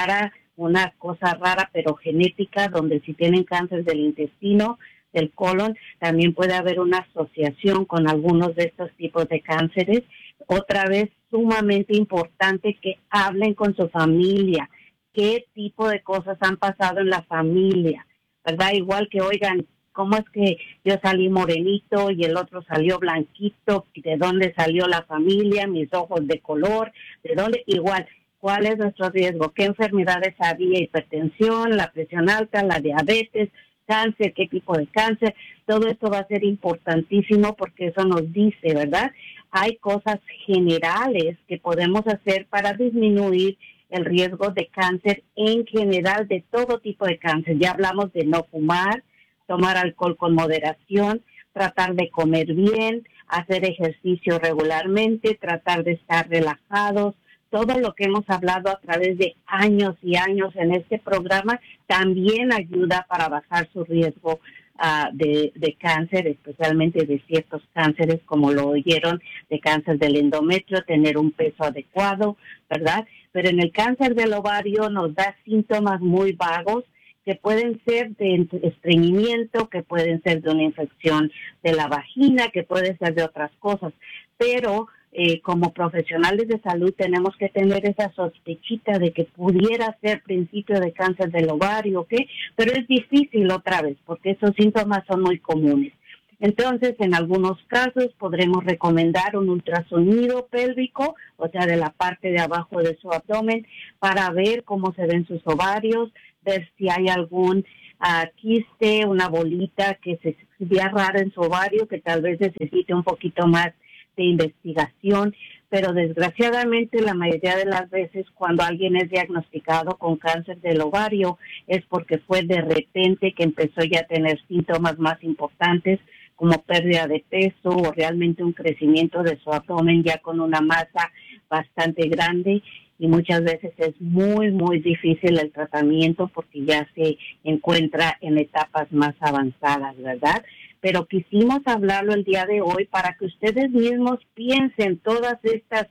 una cosa rara pero genética, donde si tienen cáncer del intestino, del colon, también puede haber una asociación con algunos de estos tipos de cánceres. Otra vez, sumamente importante que hablen con su familia, qué tipo de cosas han pasado en la familia, ¿verdad? Igual que, oigan, ¿cómo es que yo salí morenito y el otro salió blanquito? ¿De dónde salió la familia? Mis ojos de color, ¿de dónde? Igual, ¿cuál es nuestro riesgo? ¿Qué enfermedades había? Hipertensión, la presión alta, la diabetes, cáncer, qué tipo de cáncer. Todo esto va a ser importantísimo porque eso nos dice, ¿verdad? Hay cosas generales que podemos hacer para disminuir el riesgo de cáncer en general, de todo tipo de cáncer. Ya hablamos de no fumar, tomar alcohol con moderación, tratar de comer bien, hacer ejercicio regularmente, tratar de estar relajados. Todo lo que hemos hablado a través de años y años en este programa también ayuda para bajar su riesgo de cáncer, especialmente de ciertos cánceres, como lo oyeron, de cáncer del endometrio, tener un peso adecuado, ¿verdad? Pero en el cáncer del ovario nos da síntomas muy vagos que pueden ser de estreñimiento, que pueden ser de una infección de la vagina, que pueden ser de otras cosas, pero como profesionales de salud tenemos que tener esa sospechita de que pudiera ser principio de cáncer del ovario, ¿ok? Pero es difícil otra vez porque esos síntomas son muy comunes. Entonces, en algunos casos podremos recomendar un ultrasonido pélvico, o sea, de la parte de abajo de su abdomen, para ver cómo se ven sus ovarios, ver si hay algún quiste, una bolita que se vea rara en su ovario, que tal vez necesite un poquito más de investigación, pero desgraciadamente la mayoría de las veces cuando alguien es diagnosticado con cáncer del ovario es porque fue de repente que empezó ya a tener síntomas más importantes como pérdida de peso o realmente un crecimiento de su abdomen ya con una masa bastante grande, y muchas veces es muy, muy difícil el tratamiento porque ya se encuentra en etapas más avanzadas, ¿verdad? Pero quisimos hablarlo el día de hoy para que ustedes mismos piensen todas estas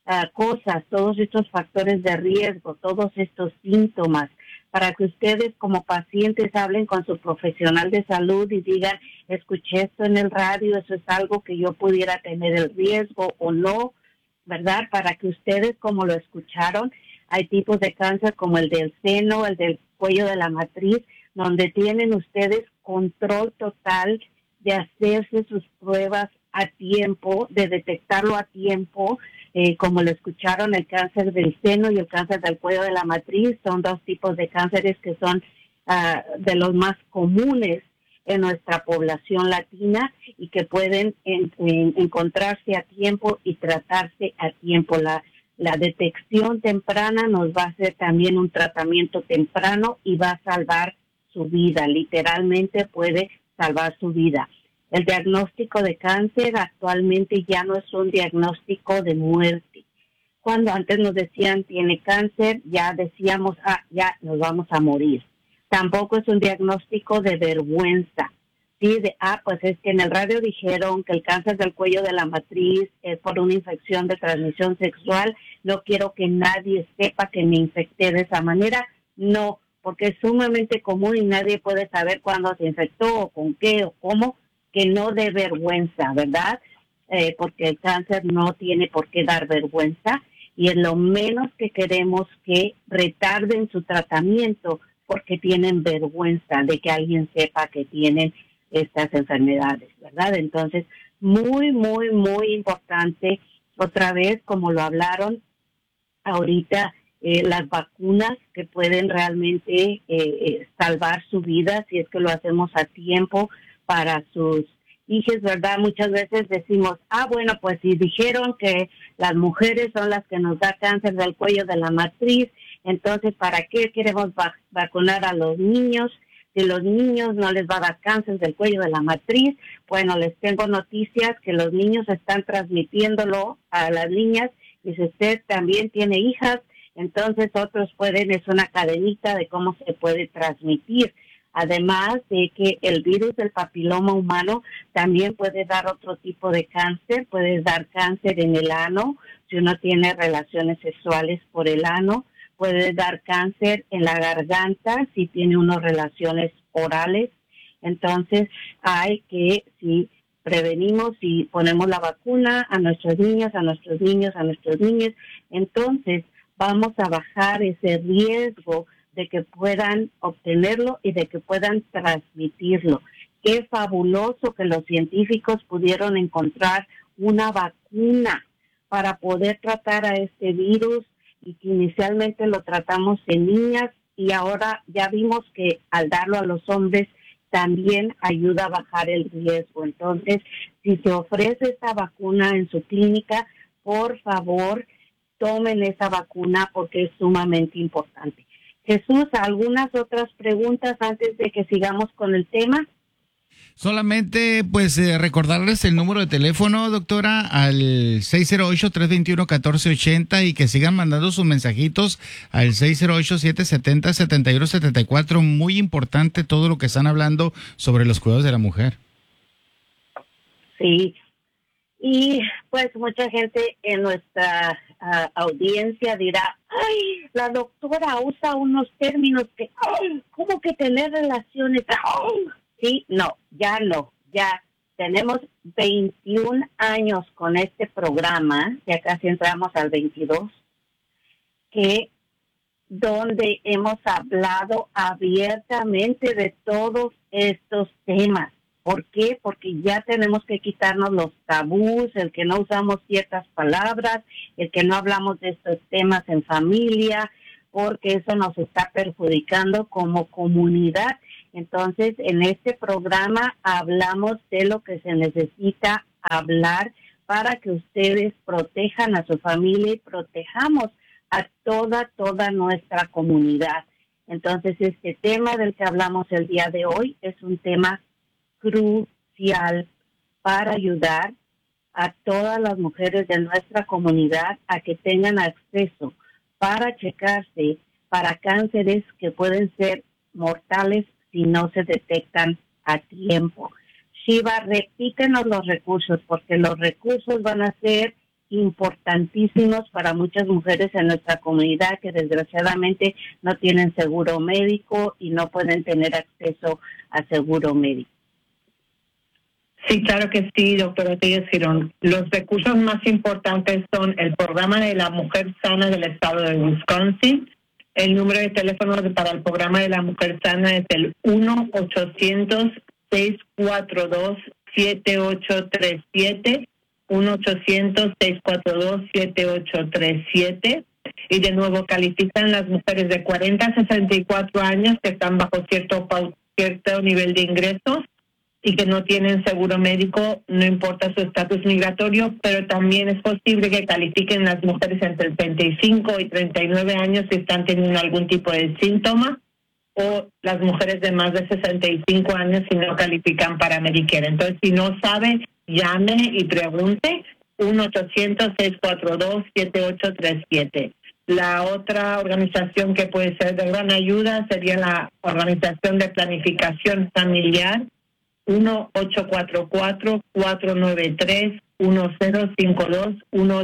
cosas, todos estos factores de riesgo, todos estos síntomas, para que ustedes como pacientes hablen con su profesional de salud y digan, escuché esto en el radio, eso es algo que yo pudiera tener el riesgo o no, ¿verdad? Para que ustedes, como lo escucharon, hay tipos de cáncer como el del seno, el del cuello de la matriz, donde tienen ustedes control total de hacerse sus pruebas a tiempo, de detectarlo a tiempo, como lo escucharon, el cáncer del seno y el cáncer del cuello de la matriz son dos tipos de cánceres que son de los más comunes en nuestra población latina y que pueden encontrarse a tiempo y tratarse a tiempo. La detección temprana nos va a hacer también un tratamiento temprano y va a salvar su vida, literalmente puede salvar su vida. El diagnóstico de cáncer actualmente ya no es un diagnóstico de muerte. Cuando antes nos decían tiene cáncer, ya decíamos, ya nos vamos a morir. Tampoco es un diagnóstico de vergüenza. Sí, pues es que en el radio dijeron que el cáncer del cuello de la matriz es por una infección de transmisión sexual. No quiero que nadie sepa que me infecté de esa manera. No, porque es sumamente común y nadie puede saber cuándo se infectó o con qué o cómo, que no dé vergüenza, ¿verdad? Porque el cáncer no tiene por qué dar vergüenza y es lo menos que queremos que retarden su tratamiento porque tienen vergüenza de que alguien sepa que tienen estas enfermedades, ¿verdad? Entonces, muy, muy, muy importante, otra vez, como lo hablaron ahorita, las vacunas que pueden realmente salvar su vida si es que lo hacemos a tiempo para sus hijos, ¿verdad? Muchas veces decimos, bueno, pues si dijeron que las mujeres son las que nos da cáncer del cuello de la matriz, entonces, ¿para qué queremos vacunar a los niños? Si los niños no les va a dar cáncer del cuello de la matriz, bueno, les tengo noticias que los niños están transmitiéndolo a las niñas y si usted también tiene hijas, entonces otros es una cadenita de cómo se puede transmitir. Además de que el virus del papiloma humano también puede dar otro tipo de cáncer, puede dar cáncer en el ano, si uno tiene relaciones sexuales por el ano, puede dar cáncer en la garganta si tiene uno relaciones orales. Entonces hay que, si prevenimos y ponemos la vacuna a nuestras niñas, a nuestros niños, a nuestros niños, entonces vamos a bajar ese riesgo de que puedan obtenerlo y de que puedan transmitirlo. Qué fabuloso que los científicos pudieron encontrar una vacuna para poder tratar a este virus y que inicialmente lo tratamos en niñas y ahora ya vimos que al darlo a los hombres también ayuda a bajar el riesgo. Entonces, si se ofrece esta vacuna en su clínica, por favor, tomen esa vacuna porque es sumamente importante. Jesús, ¿algunas otras preguntas antes de que sigamos con el tema? Solamente, pues, recordarles el número de teléfono, doctora, al 608-321-1480 y que sigan mandando sus mensajitos al 608-770-7174. Muy importante todo lo que están hablando sobre los cuidados de la mujer. Sí, y pues mucha gente en nuestra audiencia dirá, ay, la doctora usa unos términos que, ¿cómo que tener relaciones? Sí, no, ya tenemos 21 años con este programa, ya casi entramos al 22, donde hemos hablado abiertamente de todos estos temas. ¿Por qué? Porque ya tenemos que quitarnos los tabús, el que no usamos ciertas palabras, el que no hablamos de estos temas en familia, porque eso nos está perjudicando como comunidad. Entonces, en este programa hablamos de lo que se necesita hablar para que ustedes protejan a su familia y protejamos a toda nuestra comunidad. Entonces, este tema del que hablamos el día de hoy es un tema crucial para ayudar a todas las mujeres de nuestra comunidad a que tengan acceso para checarse para cánceres que pueden ser mortales si no se detectan a tiempo. Shiva, repítenos los recursos, porque los recursos van a ser importantísimos para muchas mujeres en nuestra comunidad que desgraciadamente no tienen seguro médico y no pueden tener acceso a seguro médico. Sí, claro que sí, doctora Girón. Los recursos más importantes son el programa de la Mujer Sana del estado de Wisconsin. El número de teléfono para el programa de la Mujer Sana es el 1-800-642-7837, 1-800-642-7837. Y de nuevo califican las mujeres de 40 a 64 años que están bajo cierto nivel de ingresos y que no tienen seguro médico, no importa su estatus migratorio, pero también es posible que califiquen las mujeres entre 35 y 39 años si están teniendo algún tipo de síntoma, o las mujeres de más de 65 años si no califican para Medicare. Entonces, si no sabe, llame y pregunte 1-800-642-7837. La otra organización que puede ser de gran ayuda sería la Organización de Planificación Familiar, 1-844-493-1052,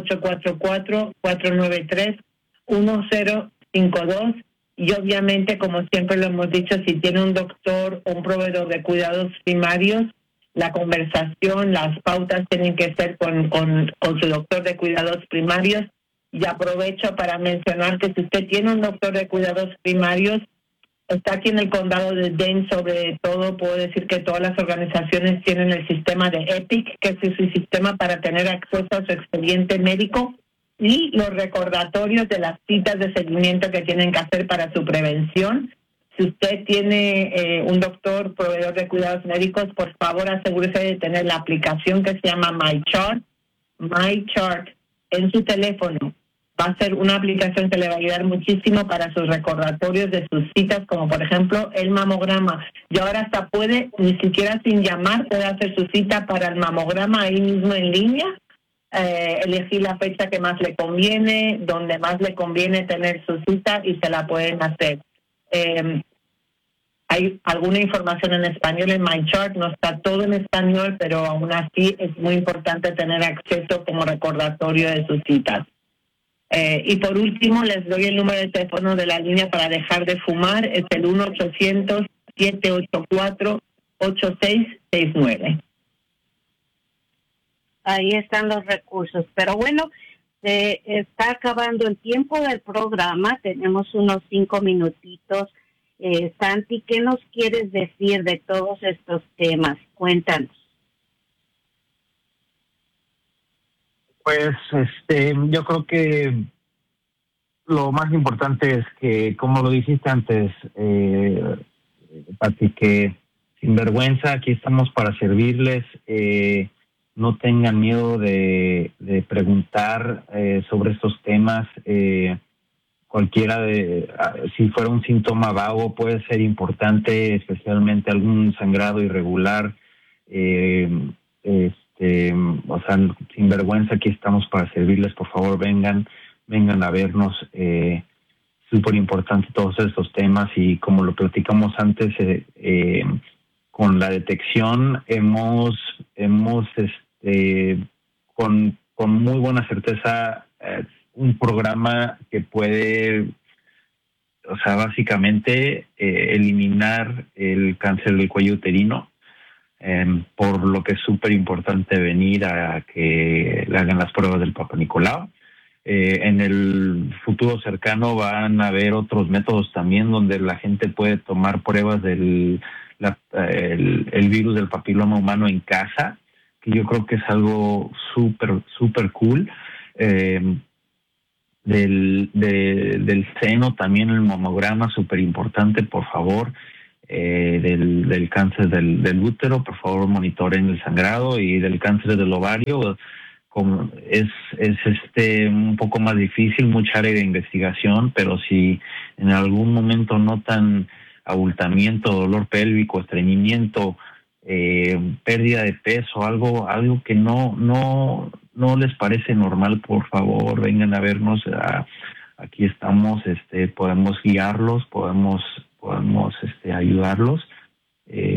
1-844-493-1052. Y obviamente, como siempre lo hemos dicho, si tiene un doctor o un proveedor de cuidados primarios, la conversación, las pautas tienen que ser con su doctor de cuidados primarios. Y aprovecho para mencionar que si usted tiene un doctor de cuidados primarios, está aquí en el condado de Dane, sobre todo puedo decir que todas las organizaciones tienen el sistema de EPIC, que es su sistema para tener acceso a su expediente médico y los recordatorios de las citas de seguimiento que tienen que hacer para su prevención. Si usted tiene un doctor, proveedor de cuidados médicos, por favor asegúrese de tener la aplicación que se llama MyChart en su teléfono. Va a ser una aplicación que le va a ayudar muchísimo para sus recordatorios de sus citas, como por ejemplo el mamograma. Y ahora hasta puede, ni siquiera sin llamar, puede hacer su cita para el mamograma ahí mismo en línea, elegir la fecha que más le conviene, donde más le conviene tener su cita y se la pueden hacer. Hay alguna información en español en MyChart, no está todo en español, pero aún así es muy importante tener acceso como recordatorio de sus citas. Y por último, les doy el número de teléfono de la línea para dejar de fumar, es el 1-800-784-8669. Ahí están los recursos. Pero bueno, se está acabando el tiempo del programa, tenemos unos 5 minutitos. Santi, ¿qué nos quieres decir de todos estos temas? Cuéntanos. Pues yo creo que lo más importante es que, como lo dijiste antes, Pati, que sin vergüenza, aquí estamos para servirles. No tengan miedo de preguntar sobre estos temas. Cualquiera si fuera un síntoma vago puede ser importante, especialmente algún sangrado irregular. O sea, sin vergüenza, aquí estamos para servirles. Por favor, vengan a vernos. Súper importante todos estos temas, y como lo platicamos antes, con la detección hemos con muy buena certeza un programa que puede, o sea, básicamente eliminar el cáncer del cuello uterino, por lo que es súper importante venir a que le hagan las pruebas del Papa Nicolau. En el futuro cercano van a haber otros métodos también donde la gente puede tomar pruebas del el virus del papiloma humano en casa, que yo creo que es algo súper cool. Del seno también el mamograma, súper importante, por favor. Del cáncer del útero, por favor monitoren el sangrado, y del cáncer del ovario, como es un poco más difícil, mucha área de investigación, pero si en algún momento notan abultamiento, dolor pélvico, estreñimiento, pérdida de peso, algo que no les parece normal, por favor vengan a vernos. Aquí estamos, podemos guiarlos, podemos ayudarlos.